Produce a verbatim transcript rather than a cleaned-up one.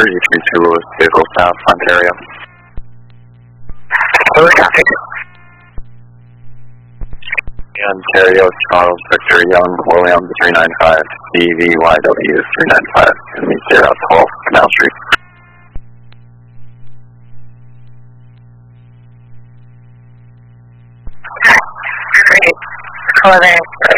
Victor, you three two Lewis, vehicle south, Ontario. Lewis, copy. Ontario, Charles, Victor, Young, William, three nine five, D V Y W three nine five, and meet zero twelve, Canal Street. Great. eleven,